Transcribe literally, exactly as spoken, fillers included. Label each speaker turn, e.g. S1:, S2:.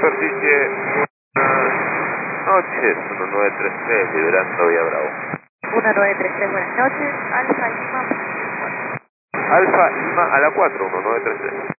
S1: superficie. Buenas noches, uno nueve tres tres, liberando Vía Bravo.
S2: uno nueve tres tres, buenas noches, Alfa Lima.
S1: Alfa Lima a la cuatro, uno nueve tres tres.